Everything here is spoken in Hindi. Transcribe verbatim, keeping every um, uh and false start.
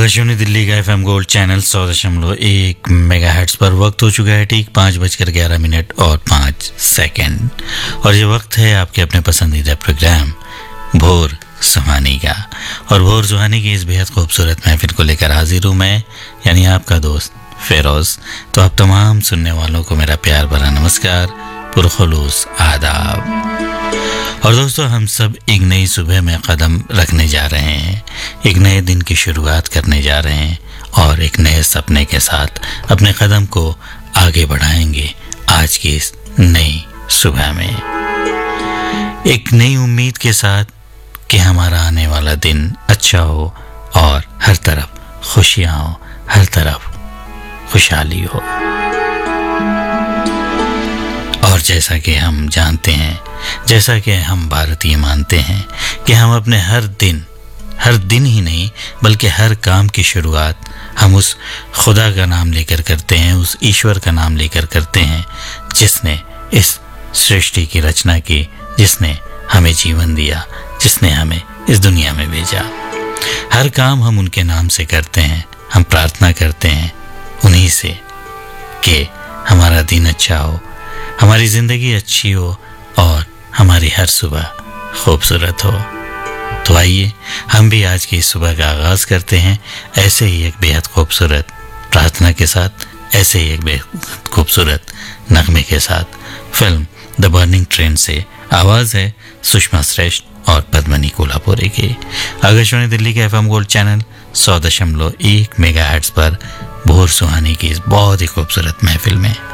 आकाशवाणी दिल्ली का एफ एम गोल्ड चैनल सौ दशमलव एक मेगा हर्ट्ज पर वक्त हो चुका है ठीक पाँच बजकर ग्यारह मिनट और पाँच सेकंड और ये वक्त है आपके अपने पसंदीदा प्रोग्राम भोर सुहानी का। और भोर सुहानी की इस बेहद खूबसूरत महफिल को लेकर हाजिर हूँ मैं, यानी आपका दोस्त फेरोज। तो आप तमाम सुनने वालों को मेरा प्यार भरा नमस्कार, पुरखुलूस आदाब। और दोस्तों, हम सब एक नई सुबह में कदम रखने जा रहे हैं, एक नए दिन की शुरुआत करने जा रहे हैं और एक नए सपने के साथ अपने कदम को आगे बढ़ाएंगे आज की इस नई सुबह में, एक नई उम्मीद के साथ कि हमारा आने वाला दिन अच्छा हो और हर तरफ खुशियां हो, हर तरफ खुशहाली हो। और जैसा कि हम जानते हैं, जैसा कि हम भारतीय मानते हैं कि हम अपने हर दिन, हर दिन ही नहीं बल्कि हर काम की शुरुआत हम उस खुदा का नाम लेकर करते हैं, उस ईश्वर का नाम लेकर करते हैं जिसने इस सृष्टि की रचना की, जिसने हमें जीवन दिया, जिसने हमें इस दुनिया में भेजा। हर काम हम उनके नाम से करते हैं, हम प्रार्थना करते हैं उन्हीं से कि हमारा दिन अच्छा हो, हमारी ज़िंदगी अच्छी हो और हमारी हर सुबह खूबसूरत हो। तो आइए हम भी आज की इस सुबह का आगाज़ करते हैं ऐसे ही एक बेहद खूबसूरत प्रार्थना के साथ, ऐसे ही एक बेहद खूबसूरत नगमे के साथ। फिल्म द बर्निंग ट्रेन से आवाज़ है सुषमा श्रेष्ठ और पद्मनी कोल्हापुरी की। आकाशवाणी दिल्ली के एफ एम गोल्ड चैनल सौ दशमलव एक मेगा हर्ट्ज पर भोर सुहानी की इस बहुत ही खूबसूरत महफिल में